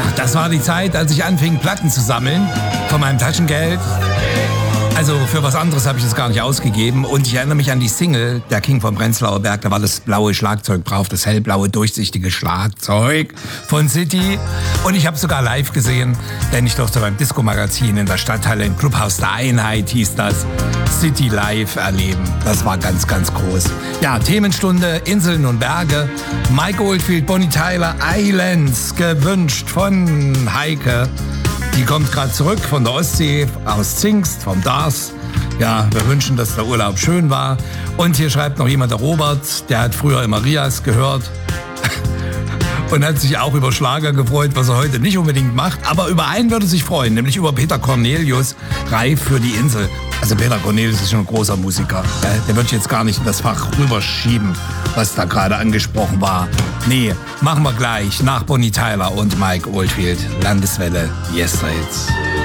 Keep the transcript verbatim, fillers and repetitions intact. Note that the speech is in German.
Ja, das war die Zeit, als ich anfing, Platten zu sammeln von meinem Taschengeld. Also für was anderes habe ich das gar nicht ausgegeben. Und ich erinnere mich an die Single, Der King vom Prenzlauer Berg. Da war das blaue Schlagzeug drauf, das hellblaue, durchsichtige Schlagzeug von City. Und ich habe sogar live gesehen, denn ich durfte beim Disco-Magazin in der Stadthalle im Clubhaus der Einheit, hieß das, City live erleben. Das war ganz, ganz groß. Ja, Themenstunde, Inseln und Berge. Mike Oldfield, Bonnie Tyler, Islands, gewünscht von Heike. Die kommt gerade zurück von der Ostsee, aus Zingst, vom Dars. Ja, wir wünschen, dass der Urlaub schön war. Und hier schreibt noch jemand, der Robert, der hat früher immer Rias gehört und hat sich auch über Schlager gefreut, was er heute nicht unbedingt macht. Aber über einen würde er sich freuen, nämlich über Peter Cornelius, Reif für die Insel. Also Peter Cornelius ist schon ein großer Musiker. Der wird jetzt gar nicht in das Fach rüberschieben, was da gerade angesprochen war. Nee, machen wir gleich nach Bonnie Tyler und Mike Oldfield. Landeswelle, Yes Hits.